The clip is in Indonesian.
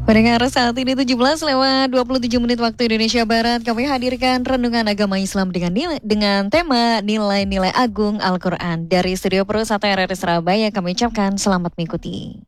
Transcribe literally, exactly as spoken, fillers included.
Pendengar saat ini tujuh belas lewat dua puluh tujuh menit waktu Indonesia Barat. Kami hadirkan renungan agama Islam dengan nilai, dengan tema nilai-nilai agung Al-Quran. Dari Studio Pro satu R R I Surabaya kami ucapkan selamat mengikuti.